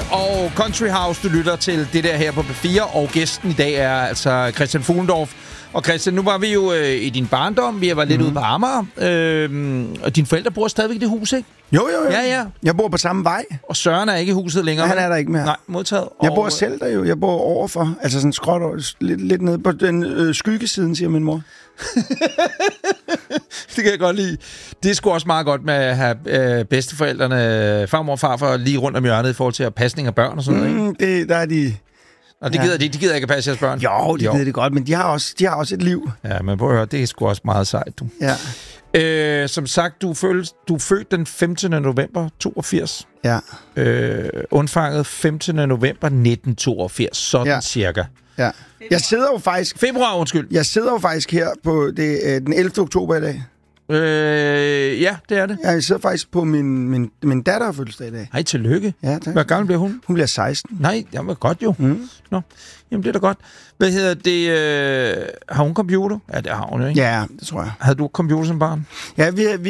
og Country House, du lytter til det der her på P4, og gæsten i dag er altså Christian Fuhlendorff. Og Christian, nu var vi jo i din barndom, vi var lidt ude på Amager, og dine forældre bor stadigvæk i det hus, ikke? Jo. Ja. Jeg bor på samme vej. Og Søren er ikke i huset længere. Han er der ikke mere. Nej, modtaget. Jeg bor selv der jo. Jeg bor overfor. Altså sådan skråt over, lidt nede på den skyggesiden, siger min mor. Det kan jeg godt lide. Det er sgu også meget godt med at have bedsteforældrene, farmor og farfar, lige rundt om hjørnet i forhold til pasning af børn og sådan noget, ikke? Der er de... Og de gider ikke at passe jeres børn? Jo, de gider det godt, men de har også et liv. Ja, men prøv at høre, det er sgu også meget sejt, du. Ja. Som sagt, du er født den 15. november 82. Ja. Undfanget 15. november 1982, sådan cirka. Ja. Jeg sidder jo faktisk... Februar, undskyld. Jeg sidder jo faktisk her på den 11. oktober i dag. Ja, det er det. Ja, jeg sidder faktisk på min datter har fødselsdag i dag. Hej, tillykke. Ja, tak. Hvor gammel bliver hun? Hun bliver 16. Nej, det var godt jo. Nå, jamen det er da godt. Hvad hedder det? Har hun computer? Ja, det har hun jo, ikke? Ja, det tror jeg. Havde du computer som barn? Ja,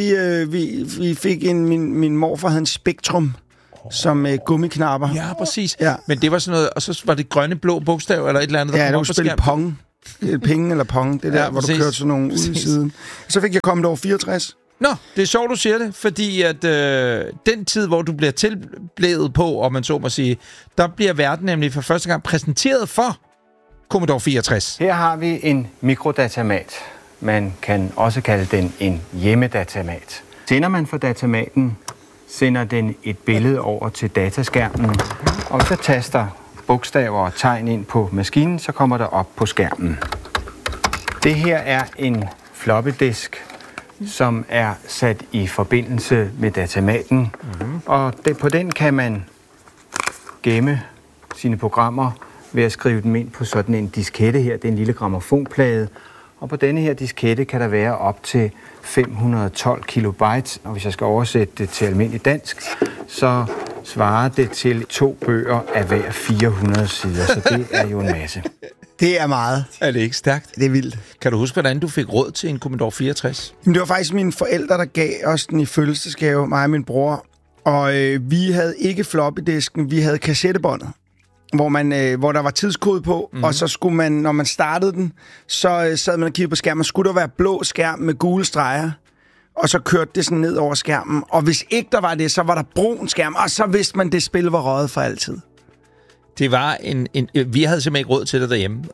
vi fik min morfar havde en Spektrum som gummiknapper. Ja, præcis. Ja. Men det var sådan noget, og så var det grønne blå bogstav eller et eller andet, der kom op på skærmen. Ja, det var spille Pong. Penge eller Pong, det der, hvor du kørte sådan nogle ud i siden. Så fik jeg kommet over 64. Nå, det er sjovt, du siger det, fordi at den tid, hvor du bliver tilblædet på, og man så må sige, der bliver verden nemlig for første gang præsenteret for Commodore 64. Her har vi en mikrodatamat. Man kan også kalde den en hjemmedatamat. Sender man for datamaten, sender den et billede over til dataskærmen, og så taster bogstaver og tegn ind på maskinen, så kommer der op på skærmen. Det her er en floppy disk, som er sat i forbindelse med datamaten, og på den kan man gemme sine programmer ved at skrive dem ind på sådan en diskette her. Det er en lille grammofonplade, og på denne her diskette kan der være op til 512 kilobyte, og hvis jeg skal oversætte det til almindelig dansk, så svarer det til 2 bøger af hver 400 sider, så det er jo en masse. Det er meget. Er det ikke stærkt? Det er vildt. Kan du huske, hvordan du fik råd til en Commodore 64? Jamen, det var faktisk mine forældre, der gav os den i fødselsdagsgave, mig og min bror. Og vi havde ikke floppydisken, vi havde kassettebåndet, hvor der var tidskode på, og så skulle man, når man startede den, så sad man og kiggede på skærmen, skulle der være blå skærm med gule streger, og så kørte det sådan ned over skærmen. Og hvis ikke der var det, så var der brun skærm, og så vidste man, det spil var røget for altid. Det var vi havde simpelthen ikke råd til det derhjemme,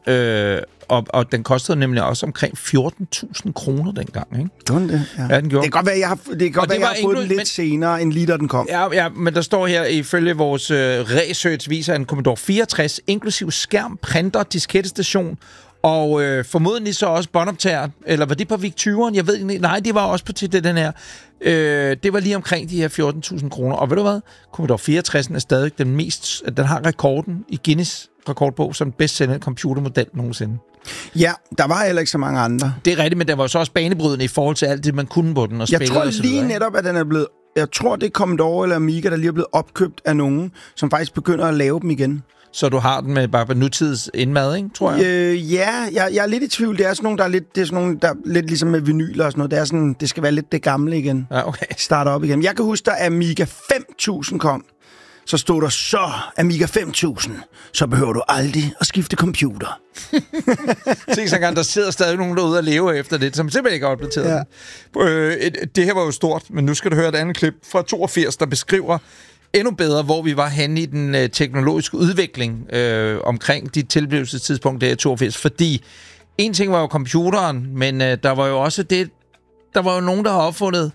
og den kostede nemlig også omkring 14.000 kroner dengang, ikke? Gjorde den det? Ja. Ja, den gjorde. Det kan godt være, jeg har fået den lidt senere, end lige da den kom. Ja, men der står her, ifølge vores research, viser en Commodore 64, inklusiv skærm, printer, diskettestation, og formodentlig så også båndoptager, eller var det på VIC 20'eren? Jeg ved ikke, nej, det var også på til den her. Det var lige omkring de her 14.000 kroner. Og ved du hvad? Commodore 64 er stadig den har rekorden i Guinness rekordbog som bedst sælgende computermodel nogensinde. Ja, der var heller ikke så mange andre. Det er rigtigt, men der var så også banebrydende i forhold til alt det, man kunne på den og spille. Jeg tror og så videre, lige netop, at den er blevet... Jeg tror, det er Commodore eller Amiga, der lige er blevet opkøbt af nogen, som faktisk begynder at lave dem igen. Så du har den med bare på nutids indmad, ikke, tror jeg? Jeg er lidt i tvivl. Det er sådan nogle, der er lidt ligesom med vinyler og sådan noget. Det er sådan, det skal være lidt det gamle igen. Ja, okay. Starter op igen. Jeg kan huske, da Amiga 5000 kom, så stod der så Amiga 5000, så behøver du aldrig at skifte computer. Tænk så gang, der sidder stadig nogen derude og lever efter det, som simpelthen ikke er opdateret. Ja. Det her var jo stort, men nu skal du høre et andet klip fra 82, der beskriver endnu bedre, hvor vi var henne i den teknologiske udvikling omkring de tilblivelsestidspunkt der i 82. Fordi en ting var jo computeren, men der var jo også der var jo nogen, der har opfundet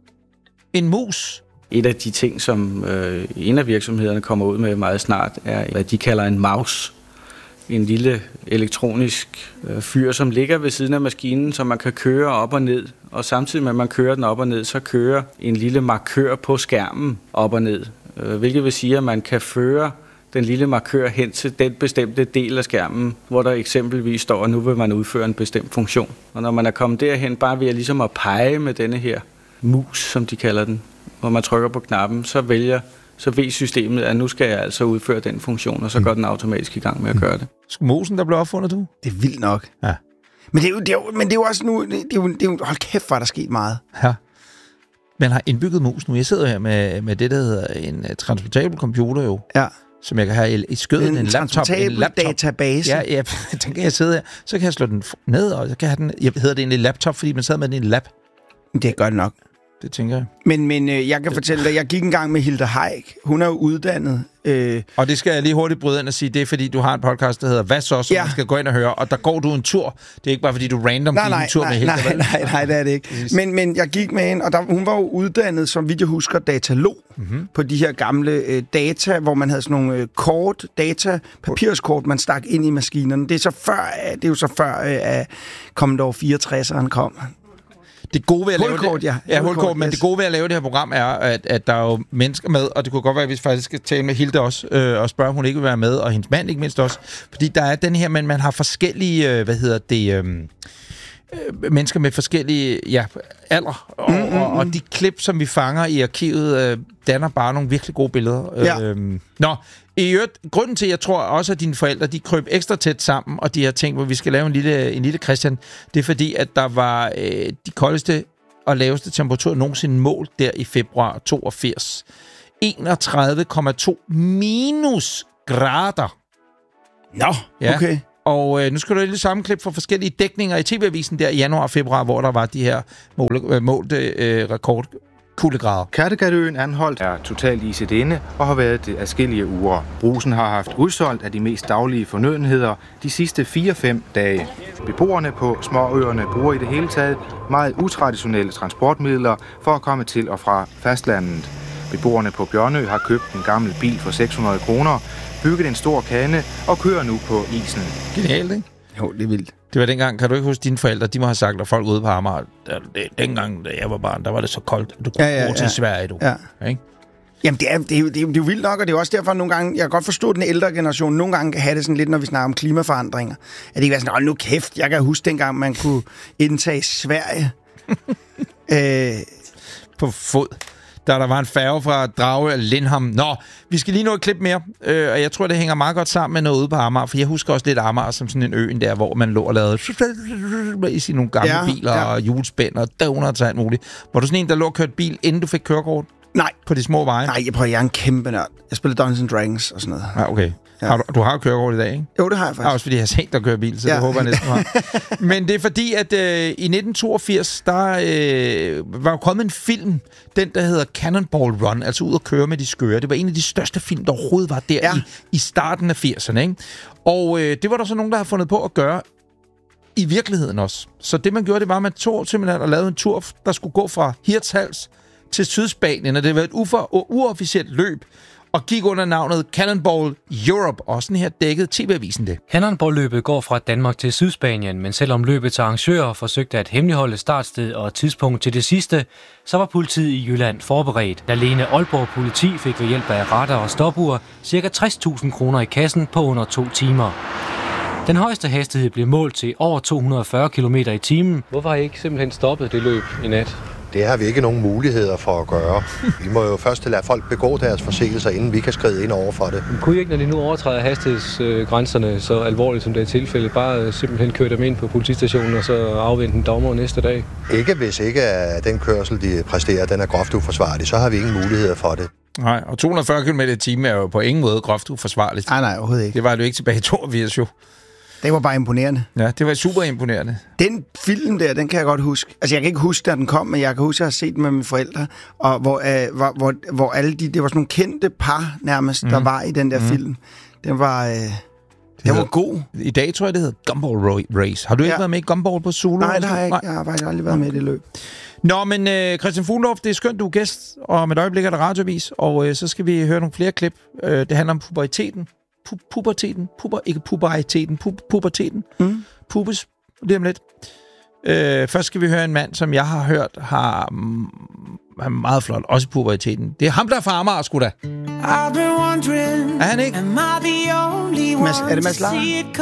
en mus. Et af de ting, som en af virksomhederne kommer ud med meget snart, er, hvad de kalder en mouse. En lille elektronisk fyr, som ligger ved siden af maskinen, så man kan køre op og ned. Og samtidig med, at man kører den op og ned, så kører en lille markør på skærmen op og ned. Hvilket vil sige, at man kan føre den lille markør hen til den bestemte del af skærmen, hvor der eksempelvis står, at nu vil man udføre en bestemt funktion. Og når man er kommet derhen, bare ved ligesom at pege med denne her mus, som de kalder den, hvor man trykker på knappen, så ved systemet, at nu skal jeg altså udføre den funktion, og så går den automatisk i gang med at gøre det. Musen, der blev opfundet, du? Det er vildt nok. Ja. Men det er jo også nu... Det er jo, hold kæft, hvor der sket meget. Ja. Man har indbygget mus nu. Jeg sidder her med det, der hedder en transportabel computer jo. Ja. som jeg kan have i skøden, en laptop. database. Ja, den kan jeg sidde her. Så kan jeg slå den ned, og så kan jeg have den... Jeg hedder det egentlig laptop, fordi man sad med den i en lap. Det er godt nok. Det tænker jeg. Men jeg kan fortælle dig, jeg gik en gang med Hilde Haik. Hun er jo uddannet. Og det skal jeg lige hurtigt bryde ind og sige, det er fordi, du har en podcast, der hedder Hvad så, som man skal gå ind og høre, og der går du en tur. Det er ikke bare fordi, du random gik en tur med Hilde. Nej, det er det ikke. Men jeg gik med hende, og hun var jo uddannet, som vidt jeg husker, datalog på de her gamle data, hvor man havde sådan nogle papirskort, man stak ind i maskinerne. Det er jo så før, at Commodore 64'eren kom. Det gode ved at lave det, hulkort, men det gode ved at lave det her program er, at der er jo mennesker med, og det kunne godt være, at vi faktisk skal tale med Hilde også, og spørge, om hun ikke vil være med, og hendes mand ikke mindst også. Fordi der er den her, men man har forskellige, mennesker med forskellige alder, og de klip, som vi fanger i arkivet, danner bare nogle virkelig gode billeder. I øvrigt, grunden til, jeg tror også, at dine forældre, de krøb ekstra tæt sammen, og de har tænkt, hvor vi skal lave en lille Christian, det er fordi, at der var de koldeste og laveste temperaturer nogensinde målt der i februar 82. 31,2 minusgrader. Okay. Og nu skal du have et lille sammenklip fra forskellige dækninger i TV-avisen der i januar og februar, hvor der var de her målte rekordkuldegrader. Kattegatøen Anholt er totalt iset inde og har været det adskillige uger. Brugsen har haft udsolgt af de mest daglige fornødenheder de sidste 4-5 dage. Beboerne på småøerne bruger i det hele taget meget utraditionelle transportmidler for at komme til og fra fastlandet. Beboerne på Bjørnø har købt en gammel bil for 600 kroner, bygget en stor kande og kører nu på isen. Genialt, ikke? Jo, det er vildt. Det var dengang, kan du ikke huske dine forældre, de må have sagt, at folk ude på Amager, dengang, da jeg var barn, der var det så koldt, at du kunne gå til Sverige, du. Ja. Ikke? Jamen, det er jo vildt nok, og det er også derfor, nogle gange, jeg kan godt forstå, at den ældre generation nogle gange kan have det sådan lidt, når vi snakker om klimaforandringer. At det ikke være sådan, hold nu kæft, jeg kan huske dengang, man kunne indtage Sverige. På fod. Der var en færge fra Drage og Lindholm. Nå, vi skal lige nå et klip mere, og jeg tror, det hænger meget godt sammen med noget ude på Amager, for jeg husker også lidt Amager som sådan en ø der, hvor man lå og lavede i sine nogle gamle biler og hjulspænd og donuts og alt muligt. Var du sådan en, der lå og kørte bil, inden du fik kørekort? Nej. På de små veje? Nej, jeg er en kæmpe nørd. Jeg spiller Dungeons & Dragons og sådan noget. Ja, okay. Ja. Du har kørekort i dag, ikke? Jo, det har jeg faktisk. Også fordi jeg har set dig køre bil, så det håber jeg næsten har. Men det er fordi, at i 1982, der var jo kommet en film, den der hedder Cannonball Run, altså ud at køre med de skøre. Det var en af de største film, der overhovedet var der i starten af 80'erne, ikke? Og det var der så nogen, der havde fundet på at gøre i virkeligheden også. Så det, man gjorde, det var, at man tog simpelthen og lavede en tur, der skulle gå fra Hirtshals til Sydspanien, og det var et uofficielt løb, og gik under navnet Cannonball Europe, og sådan her dækkede TV-avisen det. Cannonball-løbet går fra Danmark til Sydspanien, men selvom løbets arrangører forsøgte at hemmeligholde startsted og tidspunkt til det sidste, så var politiet i Jylland forberedt. Alene Aalborg politi fik ved hjælp af radar og stopur ca. 60.000 kroner i kassen på under 2 timer. Den højeste hastighed blev målt til over 240 km i timen. Hvorfor har I ikke simpelthen stoppet det løb i nat? Det har vi ikke nogen muligheder for at gøre. Vi må jo først lade folk begå deres forseelser, inden vi kan skride ind over for det. Men kunne I ikke, når de nu overtræder hastighedsgrænserne så alvorligt, som det er tilfældet, bare simpelthen køre dem ind på politistationen og så afvente en dommer næste dag? Ikke hvis ikke den kørsel, de præsterer, den er groft uforsvarlig, så har vi ingen muligheder for det. Nej, og 240 km i timen er jo på ingen måde groft uforsvarligt. Nej, overhovedet ikke. Det var jo ikke tilbage i 82 jo. Det var bare imponerende. Ja, det var super imponerende. Den film der, den kan jeg godt huske. Altså, jeg kan ikke huske, da den kom, men jeg kan huske, at jeg har set den med mine forældre, og hvor alle det var sådan nogle kendte par nærmest, der var i den der film. Den var god. I dag tror jeg, det hedder Gumball Race. Har du ikke været med i Gumball på Zulu? Nej, det har jeg ikke. Jeg har faktisk aldrig været med i det løb. Nå, men Christian Fuglendorf, det er skønt, du er gæst, og om et øjeblik er der radiovis, og så skal vi høre nogle flere klip. Det handler om puberteten. Puberteten. Pubes. Lige om lidt. Først skal vi høre en mand, som jeg har hørt, har meget flot. Også i puberteten. Det er ham, der er fra Amager, sgu da. Er han ikke? Er det Mads Langer?